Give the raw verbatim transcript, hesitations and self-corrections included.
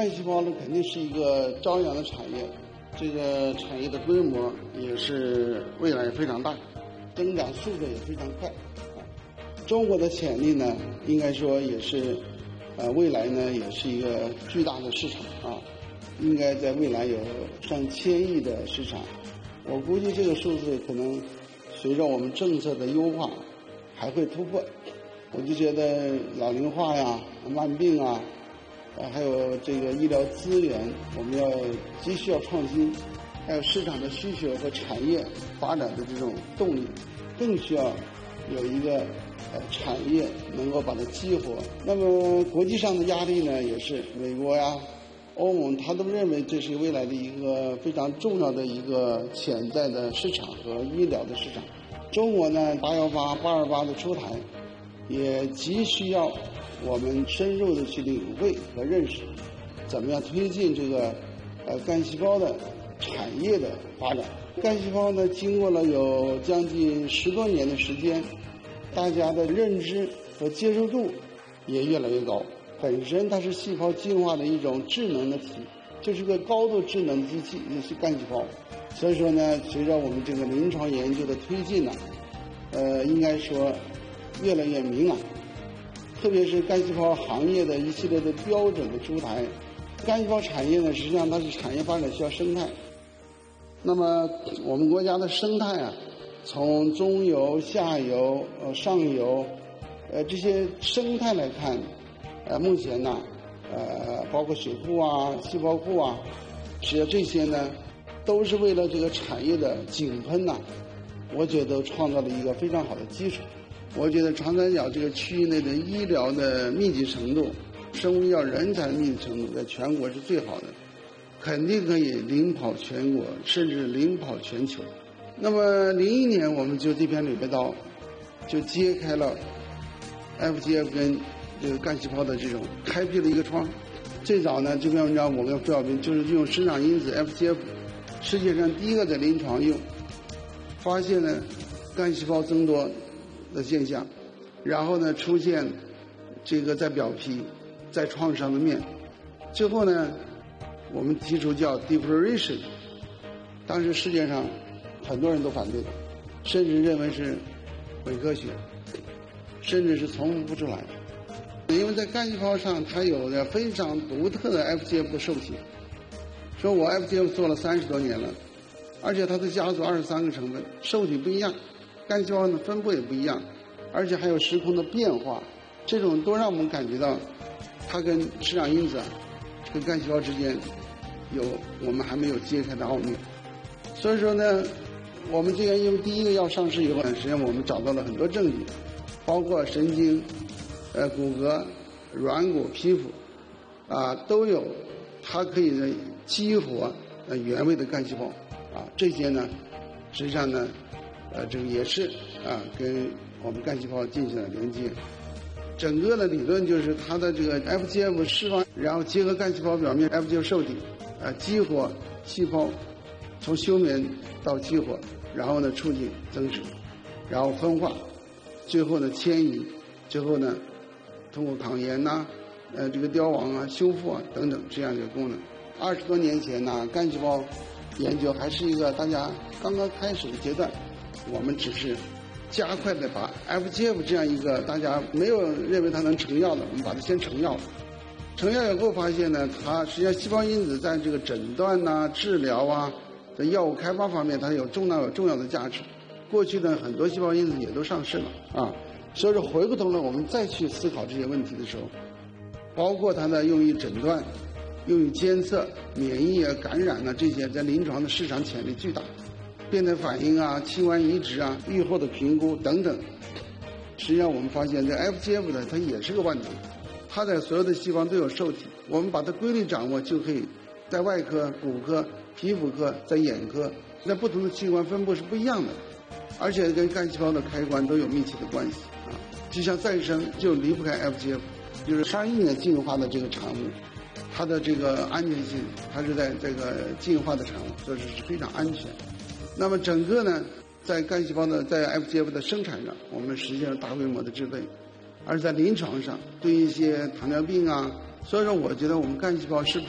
干细胞呢，肯定是一个朝阳的产业，这个产业的规模也是未来非常大，增长速度也非常快。啊，中国的潜力呢，应该说也是，呃，未来呢也是一个巨大的市场啊，应该在未来有上千亿的市场。我估计这个数字可能随着我们政策的优化还会突破。我就觉得老龄化呀、慢病啊。啊，还有这个医疗资源，我们要急需要创新，还有市场的需求和产业发展的这种动力，更需要有一个呃产业能够把它激活。那么国际上的压力呢，也是美国呀、欧盟，他都认为这是未来的一个非常重要的一个潜在的市场和医疗的市场。中国呢，八幺八、八二八的出台，也急需要我们深入的去领会和认识，怎么样推进这个呃干细胞的产业的发展。干细胞呢，经过了有将近十多年的时间，大家的认知和接受度也越来越高。本身它是细胞进化的一种智能的体，就是个高度智能的机器，也是干细胞。所以说呢，随着我们这个临床研究的推进呢，呃，应该说越来越明朗。特别是干细胞行业的一系列的标准的出台，干细胞产业呢，实际上它是产业发展需要生态。那么我们国家的生态啊，从中游、下游、呃上游，呃这些生态来看，呃目前呢，呃包括水库啊、细胞库啊，实际上这些呢，都是为了这个产业的井喷呐、啊，我觉得创造了一个非常好的基础。我觉得长三角这个区域内的医疗的密集程度、生物医药人才密集程度在全国是最好的，肯定可以领跑全国，甚至领跑全球。那么零一年我们就这篇柳叶刀就揭开了 F G F 跟这个干细胞的这种开辟了一个窗。最早呢，这篇文章我跟费小兵就是用生长因子 F G F， 世界上第一个在临床用，发现了干细胞增多的现象，然后呢出现这个在表皮、在创伤的面，最后呢我们提出叫 defloration， 当时世界上很多人都反对，甚至认为是伪科学，甚至是从无不出来。因为在干细胞上它有着非常独特的 F G F 的受体，说我 F G F 做了三十多年了，而且它的家族二十三个成分，受体不一样，干细胞的分布也不一样，而且还有时空的变化，这种都让我们感觉到它跟生长因子啊，跟干细胞之间有我们还没有揭开的奥秘。所以说呢，我们这个因为第一个要上市以后呢，实际上我们找到了很多证据，包括神经、呃骨骼、软骨、皮肤啊都有，它可以呢激活呃原位的干细胞啊，这些呢实际上呢呃这个也是啊跟我们干细胞进行了连接。整个的理论就是它的这个 F G F 释放，然后结合干细胞表面 F G F 受体啊激活细胞，从休眠到激活，然后呢促进增殖，然后分化，最后呢迁移，最后呢通过抗炎呐、啊、呃这个凋亡啊、修复啊等等这样的一个功能。二十多年前呢，干细胞研究还是一个大家刚刚开始的阶段，我们只是加快的把 F G F 这样一个大家没有认为它能成药的，我们把它先成药了。成药以后发现呢，它实际上细胞因子在这个诊断呐、啊、治疗啊在药物开发方面，它有重要有重要的价值。过去呢，很多细胞因子也都上市了啊，所以说回过头来我们再去思考这些问题的时候，包括它的用于诊断、用于监测免疫啊、感染啊这些，在临床的市场潜力巨大。变态反应啊、器官移植啊、预后的评估等等，实际上我们发现这 F G F 呢，它也是个万能，它在所有的细胞都有受体，我们把它规律掌握，就可以在外科、骨科、皮肤科、在眼科，在不同的器官分布是不一样的，而且跟干细胞的开关都有密切的关系啊。就像再生就离不开 F G F， 就是上亿年进化的这个产物，它的这个安全性，它是在这个进化的产物，所以是非常安全。那么整个呢，在干细胞的在 F G F 的生产上，我们实现了大规模的制备，而在临床上对一些糖尿病啊，所以说我觉得我们干细胞是不是